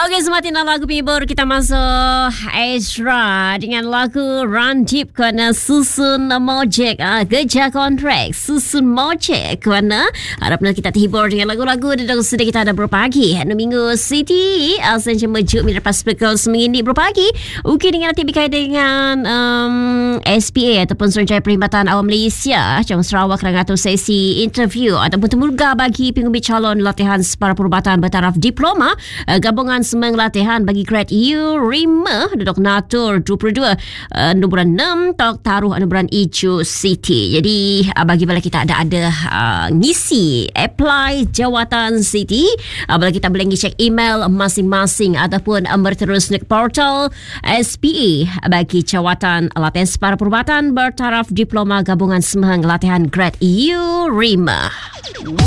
Okey, sematin lagu penghibur kita masuk Ezra dengan lagu Run Deep kerana susun Mojek. Kerja kontrak susun Mojek kerana harapnya kita terhibur dengan lagu-lagu di dalam studio kita ada berpagi. Minggu City Asen mejuk lepas pukul 9 berpagi. Ukir dengan nanti berkait dengan SPA ataupun Suruhanjaya Perkhidmatan Awam Malaysia Cabang Sarawak akan atur sesi interview ataupun temurga bagi pengundi calon latihan separa perubatan bertaraf diploma gabungan semang latihan bagi grade U 5 duduk Natur 22 nombor 6 tok taruh nombor Ijo City. Jadi bagi bala kita ada ngisi apply jawatan City, bala kita boleh cek email masing-masing ataupun berterus ke portal SPA bagi jawatan latihan separa perubatan bertaraf diploma gabungan semang latihan grade U 5.